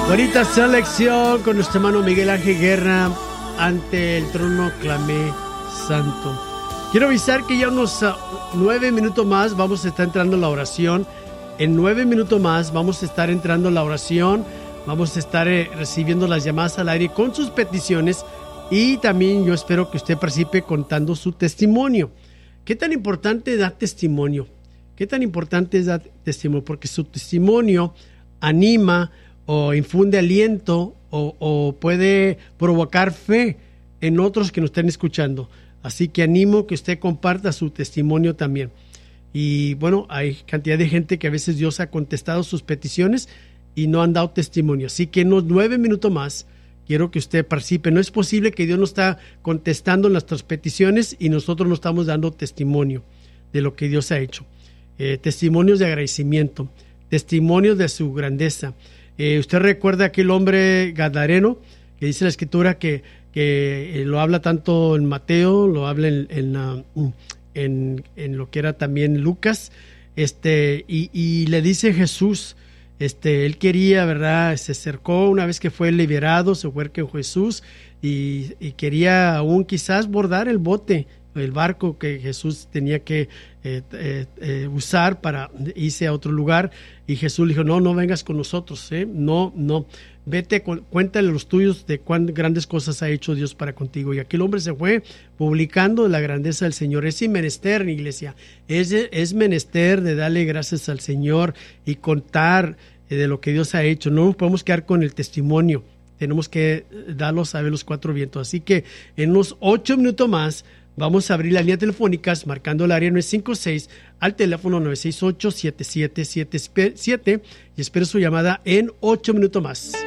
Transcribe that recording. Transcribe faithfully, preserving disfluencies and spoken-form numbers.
Bonita selección con nuestro hermano Miguel Ángel Guerra. Ante el trono clamé santo. Quiero avisar que ya unos uh, nueve minutos más vamos a estar entrando en la oración. En nueve minutos más vamos a estar entrando en la oración. Vamos a estar eh, recibiendo las llamadas al aire con sus peticiones. Y también yo espero que usted participe contando su testimonio. ¿Qué tan importante es dar testimonio? ¿Qué tan importante es dar testimonio? Porque su testimonio anima o infunde aliento o, o puede provocar fe en otros que nos estén escuchando. Así que animo que usted comparta su testimonio también. Y bueno, hay cantidad de gente que a veces Dios ha contestado sus peticiones y no han dado testimonio. Así que en unos nueve minutos más quiero que usted participe. No es posible que Dios no está contestando nuestras peticiones y nosotros no estamos dando testimonio de lo que Dios ha hecho. Eh, testimonios de agradecimiento, testimonios de su grandeza. Eh, usted recuerda aquel hombre gadareno que dice la escritura que, que eh, lo habla tanto en Mateo, lo habla en, en, uh, en, en lo que era también Lucas, este, y, y le dice Jesús, este, él quería, ¿verdad? Se acercó una vez que fue liberado, se fue con Jesús y, y quería aún quizás bordar el bote, el barco que Jesús tenía que eh, eh, eh, usar para irse a otro lugar, y Jesús le dijo, no, no vengas con nosotros, ¿eh? no, no, vete, cu- cuéntale a los tuyos de cuán grandes cosas ha hecho Dios para contigo. Y aquel hombre se fue publicando la grandeza del Señor. Es menester, en iglesia, es, es menester de darle gracias al Señor y contar eh, de lo que Dios ha hecho. No nos podemos quedar con el testimonio, tenemos que darlo a saber los cuatro vientos. Así que en unos ocho minutos más vamos a abrir las líneas telefónicas marcando el área nueve cinco seis al teléfono nueve seis ocho, siete siete siete siete y espero su llamada en ocho minutos más.